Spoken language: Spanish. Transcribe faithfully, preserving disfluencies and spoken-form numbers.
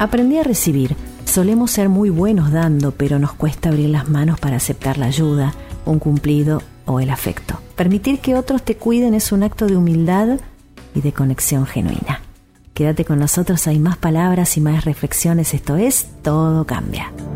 Aprendí a recibir. Solemos ser muy buenos dando, pero nos cuesta abrir las manos para aceptar la ayuda, un cumplido o el afecto. Permitir que otros te cuiden es un acto de humildad y de conexión genuina. Quédate con nosotros, hay más palabras y más reflexiones. Esto es Todo Cambia.